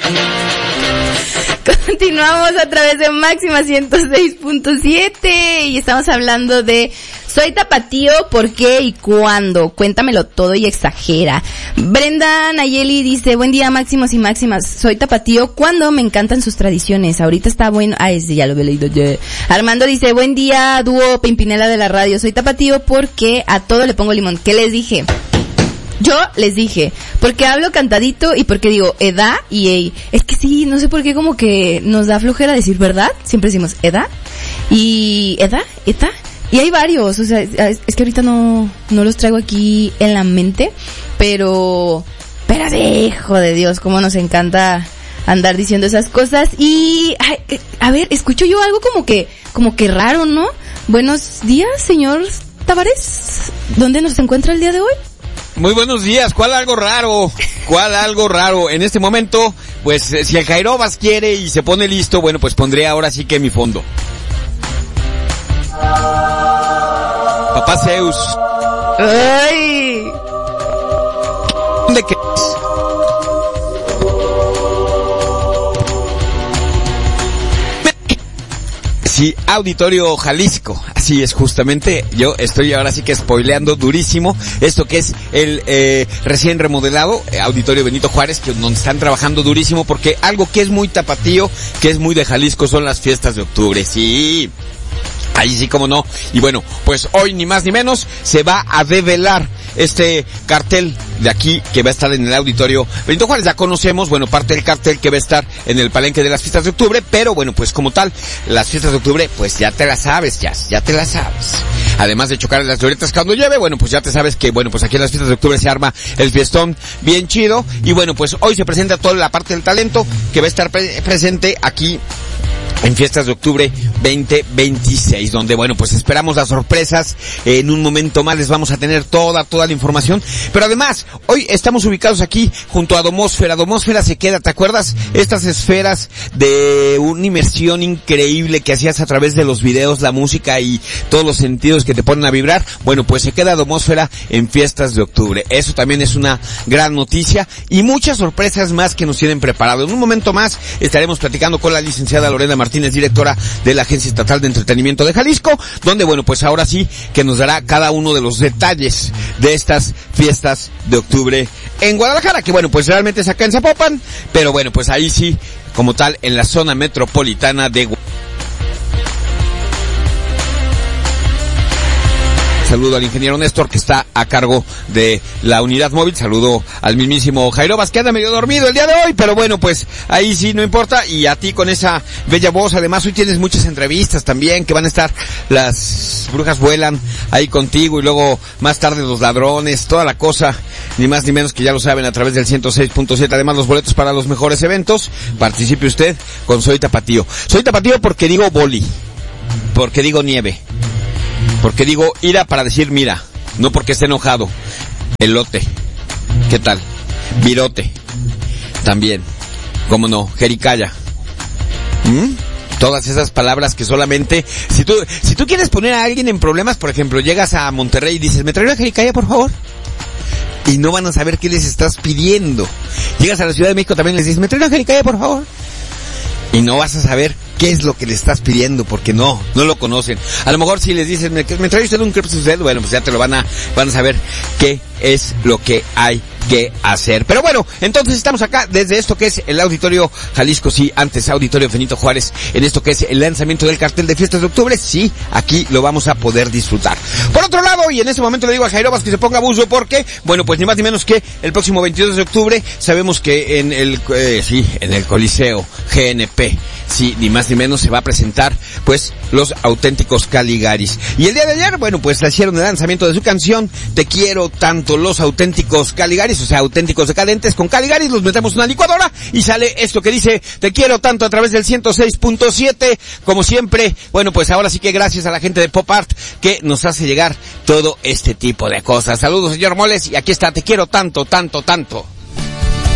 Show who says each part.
Speaker 1: Continuamos a través de Máxima 106.7 y estamos hablando de soy tapatío, ¿por qué y cuándo? Cuéntamelo todo y exagera. Brenda Nayeli dice, buen día máximos y máximas, soy tapatío cuando me encantan sus tradiciones, ahorita está bueno, ese ya lo había leído ya. Armando dice, buen día dúo Pimpinela de la radio, soy tapatío porque a todo le pongo limón. ¿Qué les dije? Yo les dije, porque hablo cantadito y porque digo edad y ey. Es que sí, no sé por qué como que nos da flojera decir verdad. Siempre decimos edad y edad. Y hay varios, o sea, es que ahorita no los traigo aquí en la mente, pero sí, hijo de Dios, cómo nos encanta andar diciendo esas cosas. Y, a ver, escucho yo algo como que raro, ¿no? Buenos días, señor Tavares. ¿Dónde nos encuentra el día de hoy?
Speaker 2: Muy buenos días, ¿cuál algo raro? En este momento, pues, si el Jairobas quiere y se pone listo, bueno, pues pondré ahora sí que mi fondo. Papá Zeus.
Speaker 1: ¡Ay!
Speaker 2: ¿Dónde qué? Sí, Auditorio Jalisco, así es justamente, yo estoy ahora sí que spoileando durísimo esto que es el recién remodelado Auditorio Benito Juárez, que donde están trabajando durísimo porque algo que es muy tapatío, que es muy de Jalisco son las fiestas de octubre, sí. Ahí sí, como no. Y bueno, pues hoy ni más ni menos se va a develar este cartel de aquí que va a estar en el Auditorio Benito Juárez. Ya conocemos, bueno, parte del cartel que va a estar en el palenque de las fiestas de octubre, pero bueno, pues como tal, las fiestas de octubre, pues ya te las sabes, ya te las sabes. Además de chocar en las glorietas cuando llueve, bueno, pues ya te sabes que, bueno, pues aquí en las fiestas de octubre se arma el fiestón bien chido. Y bueno, pues hoy se presenta toda la parte del talento que va a estar presente aquí en Fiestas de Octubre 2026, donde, bueno, pues esperamos las sorpresas. En un momento más les vamos a tener toda la información. Pero además, hoy estamos ubicados aquí junto a Domósfera. Domósfera se queda, ¿te acuerdas? Estas esferas de una inmersión increíble que hacías a través de los videos, la música y todos los sentidos que te ponen a vibrar. Bueno, pues se queda Domósfera en Fiestas de Octubre. Eso también es una gran noticia y muchas sorpresas más que nos tienen preparado. En un momento más estaremos platicando con la licenciada Lorena Martínez, directora de la Agencia Estatal de Entretenimiento de Jalisco, donde, bueno, pues ahora sí que nos dará cada uno de los detalles de estas fiestas de octubre en Guadalajara, que bueno, pues realmente es acá en Zapopan, pero bueno, pues ahí sí, como tal, en la zona metropolitana de Guadalajara. Saludo al ingeniero Néstor, que está a cargo de la unidad móvil. Saludo al mismísimo Jairobas, que anda medio dormido el día de hoy, pero bueno, pues ahí sí no importa. Y a ti con esa bella voz. Además, hoy tienes muchas entrevistas también, que van a estar Las Brujas Vuelan ahí contigo, y luego más tarde Los Ladrones, toda la cosa, ni más ni menos, que ya lo saben, a través del 106.7. Además, los boletos para los mejores eventos. Participe usted con Soy Tapatío. Soy Tapatío porque digo boli, porque digo nieve, porque digo ira para decir mira, no porque esté enojado. Elote, ¿qué tal? Virote, también, cómo no, jericaya. Todas esas palabras que solamente, si tú quieres poner a alguien en problemas, por ejemplo, llegas a Monterrey y dices, ¿me trae una jericaya, por favor? Y no van a saber qué les estás pidiendo. Llegas a la Ciudad de México también y les dices, ¿me trae una jericaya, por favor? Y no vas a saber qué es lo que le estás pidiendo, porque no lo conocen. A lo mejor si les dices, ¿me trae usted un crepe suced? Bueno, pues ya te lo van a saber qué es lo que hay que hacer. Pero bueno, entonces estamos acá desde esto que es el Auditorio Jalisco, sí, antes Auditorio Benito Juárez, en esto que es el lanzamiento del cartel de Fiestas de Octubre, sí, aquí lo vamos a poder disfrutar. Por otro lado, y en este momento le digo a Jairobas que se ponga buzo, porque, bueno, pues ni más ni menos que el próximo 22 de octubre, sabemos que en el Coliseo GNP, sí, ni más ni menos se va a presentar, pues, los auténticos Caligaris. Y el día de ayer, bueno, pues hicieron el lanzamiento de su canción, Te Quiero Tanto, los auténticos Caligaris, o sea, auténticos decadentes con Caligaris, los metemos en una licuadora y sale esto que dice, Te Quiero Tanto, a través del 106.7, como siempre. Bueno, pues ahora sí que gracias a la gente de Pop Art que nos hace llegar todo este tipo de cosas. Saludos, señor Moles, y aquí está, Te Quiero Tanto, Tanto, Tanto.